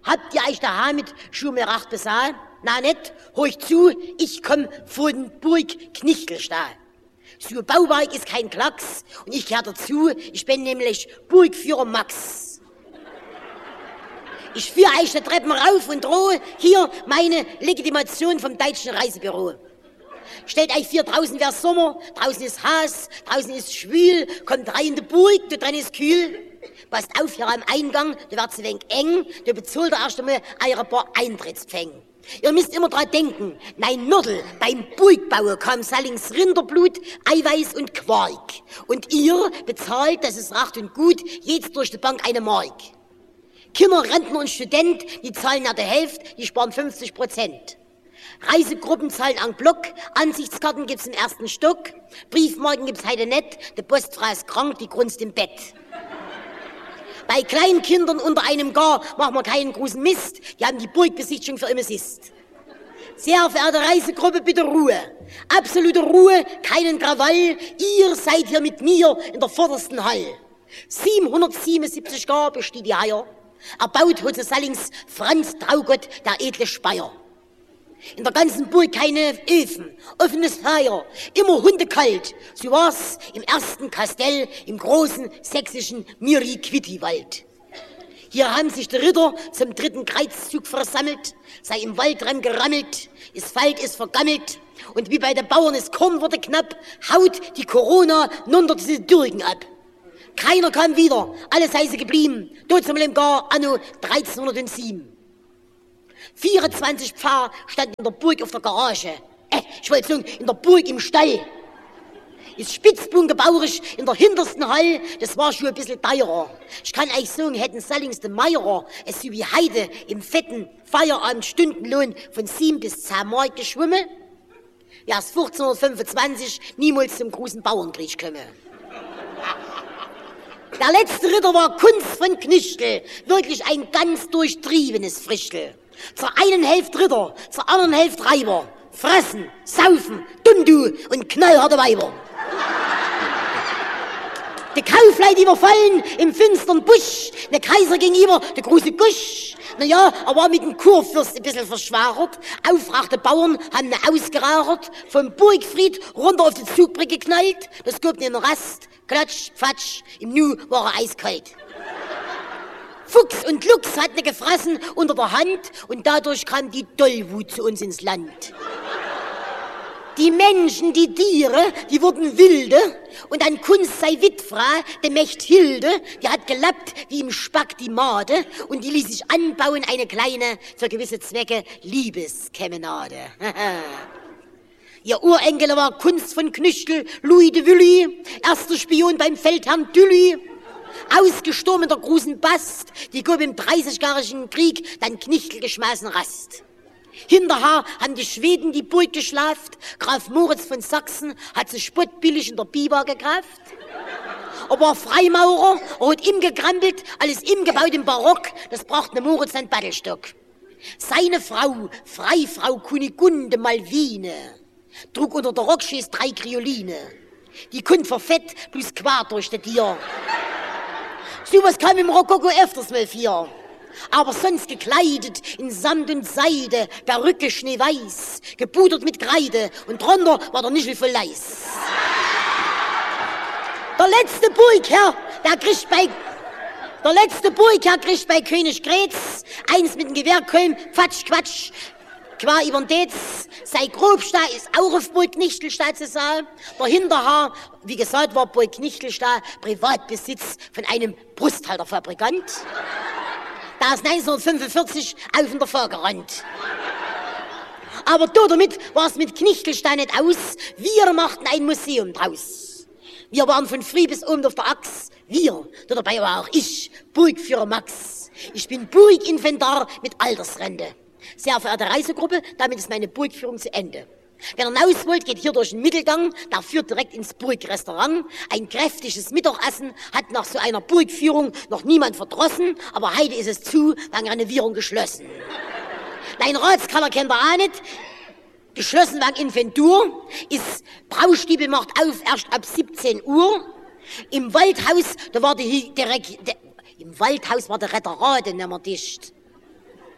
Habt ihr euch daheim mit Schumeracht besahen? Na nicht, hör ich zu, ich komm von Burg Knichtelstahl. So Bauwerk ist kein Klacks und ich gehör dazu, ich bin nämlich Burgführer Max. Ich führe euch die Treppen rauf und drohe hier meine Legitimation vom Deutschen Reisebüro. Stellt euch vor, draußen wär's Sommer, draußen ist heiß, draußen ist schwül, kommt rein in die Burg, da drin ist kühl. Passt auf, hier am Eingang, da wird's ein wenig eng, da bezahlt ihr erst einmal eure paar Eintrittspfänge. Ihr müsst immer dran denken, mein Mörtel, beim Burgbau kam Sallings Rinderblut, Eiweiß und Quark. Und ihr bezahlt, das ist recht und gut, jetzt durch die Bank eine Mark. Kinder, Rentner und Student, die zahlen ja die Hälfte, die sparen 50%. Reisegruppen zahlen en Block, Ansichtskarten gibt's im ersten Stock, Briefmarken gibt's heute nicht, die Postfrau ist krank, die grunzt im Bett. Bei kleinen Kindern unter einem Gar machen wir keinen großen Mist, die haben die Burgbesichtigung für immer ist. Sehr verehrte Reisegruppe, bitte Ruhe. Absolute Ruhe, keinen Krawall, ihr seid hier mit mir in der vordersten Hall. 777 Gar besteht die Haier, erbaut hat Sallings Franz Traugott, der edle Speier. In der ganzen Burg keine Öfen, offenes Feuer, immer hundekalt. So war's im ersten Kastell im großen sächsischen Miri-Quitti-Wald. Hier haben sich die Ritter zum 3. Kreuzzug versammelt, sei im Waldrand gerammelt, ist Wald ist vergammelt und wie bei den Bauern ist Korn wurde knapp, haut die Corona nunter diese Dürgen ab. Keiner kam wieder, alles sei sie geblieben, dort zum Gar anno 1307. 24 Pfarrer standen in der Burg auf der Garage. Ich wollte sagen, in der Burg im Stall. Ist spitzbungebauerisch in der hintersten Hall, das war schon ein bisschen teurer. Ich kann euch sagen, hätten Sallings de Meierer es so wie Heide im fetten Feierabend Stundenlohn von 7 bis 10 Mark geschwommen, wär's 1425 niemals zum großen Bauernkrieg gekommen. Der letzte Ritter war Kunz von Knichtel, wirklich ein ganz durchtriebenes Frischtel. Zur einen Hälfte Ritter, zur anderen Hälfte Reiber. Fressen, saufen, Dundu und knallharte Weiber. Die Kaufleute überfallen im finstern Busch. Der Kaiser gegenüber, der große Gusch. Naja, er war mit dem Kurfürst ein bisschen verschwärert. Aufrachte Bauern haben ihn ausgeraucht. Vom Burgfried runter auf die Zugbrücke geknallt. Das gab den Rast. Klatsch, Fatsch, im Nu war er eiskalt. Fuchs und Luchs hatten ihn gefressen unter der Hand und dadurch kam die Tollwut zu uns ins Land. Die Menschen, die Tiere, die wurden wilde und an Kunst sei Witfra, der Mächt Hilde, die hat gelappt wie im Spack die Made und die ließ sich anbauen eine kleine, für gewisse Zwecke, Liebeskemenade. Ihr Urenkel war Kunst von Knichtel, Louis de Willy, erster Spion beim Feldherrn Dully. Ausgestorben in der großen Bast, die gab im 30-jährigen Krieg dann Knichtel geschmeißen Rast. Hinterher haben die Schweden die Burg geschlaft, Graf Moritz von Sachsen hat sich spottbillig in der Biber gekauft. Er war Freimaurer, er hat ihm gekrampelt, alles ihm gebaut im Barock, das brachte ne Moritz an Battelstock. Seine Frau, Freifrau Kunigunde Malvine, trug unter der Rockschäß 3 Krioline. Die kund verfett bloß quer durch das Tier. So was kam im Rokoko öfters mal vor. Aber sonst gekleidet in Samt und Seide, Perücke schneeweiß, gepudert mit Kreide und drunter war der Nischel voll Leis. Der letzte Burgherr, kriegt bei König Grätz eins mit dem Gewehrkolben, Quatsch, Quatsch, qua übern Detz. Sein Grobstahl ist auch auf Burg Knichtelstahl zu sagen. Der Hinterhaar, wie gesagt, war Burg Knichtelstahl Privatbesitz von einem Brusthalterfabrikant. Da ist 1945 auf in der Fahrt gerannt. Aber damit war es mit Knichtelstahl nicht aus. Wir machten ein Museum draus. Wir waren von früh bis oben auf der Axt. Wir, dabei war auch ich, Burgführer Max. Ich bin Burginventar mit Altersrente. Sehr verehrte Reisegruppe, damit ist meine Burgführung zu Ende. Wer hinaus wollt, geht hier durch den Mittelgang, der führt direkt ins Burgrestaurant. Ein kräftiges Mittagessen hat nach so einer Burgführung noch niemand verdrossen, aber heute ist es zu, wegen Renovierung geschlossen. Nein, Ratskeller kennt ihr auch nicht. Geschlossen wegen Inventur, ist Braustiebel macht auf erst ab 17 Uhr. Im Waldhaus, im Waldhaus war der Retterrade nicht mehr dicht.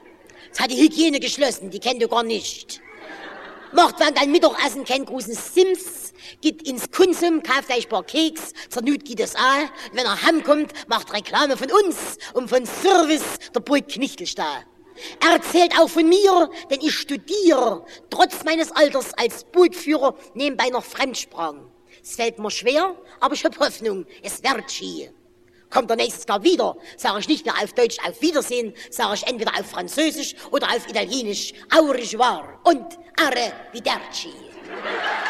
Es hat die Hygiene geschlossen, die kennt ihr gar nicht. Macht während ein Mittagessen keinen großen Sims, geht ins Konsum, kauft euch ein paar Keks, zur Not geht es an. Wenn er heimkommt, macht Reklame von uns und von Service der Burg Knichtelstahl. Er erzählt auch von mir, denn ich studiere, trotz meines Alters als Burgführer, nebenbei noch Fremdsprachen. Es fällt mir schwer, aber ich habe Hoffnung, es wird schien. Kommt er nächstes Jahr wieder, sage ich nicht mehr auf Deutsch auf Wiedersehen, sage ich entweder auf Französisch oder auf Italienisch au revoir und arrivederci.